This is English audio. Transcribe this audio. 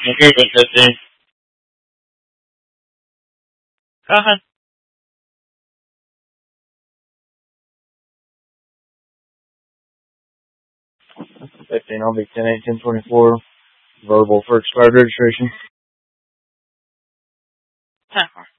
Okay, good 15. Go ahead. 15, I'll be 10/8/10/24. Verbal for expired registration. 10-4.